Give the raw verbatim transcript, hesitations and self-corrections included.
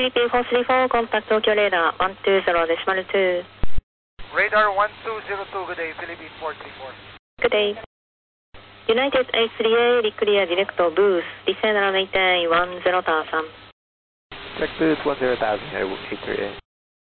P P four three four, contact Tokyo Radar one two zero decimal two. Radar one two zero two, good day, Philippine four three four. Good day. United A three A, reclear direct booth, descend runway ten one zero thousand. Check booth one zero thousand, A three A.